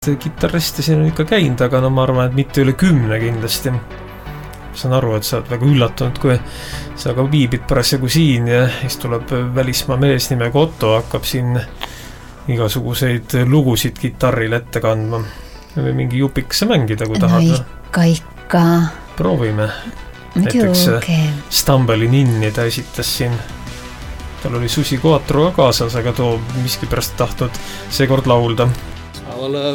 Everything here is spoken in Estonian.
Kitarriste siin on ikka käinud, aga no ma arvan, et mitte üle 10 kindlasti. Saan aru, et sa oled väga üllatunud, kui sa ka viibid parasjagu siin ja siis tuleb välismaa mees nimega Otto, hakkab siin igasuguseid lugusid kitarril ette kandma. Või mingi jupikese mängida, kui tahad. No ikka. Proovime. Näiteks Stumblein Inni ta esitas siin. Tal oli Susi Quattro kaasas, aga too miski pärast tahtnud seekord laulda.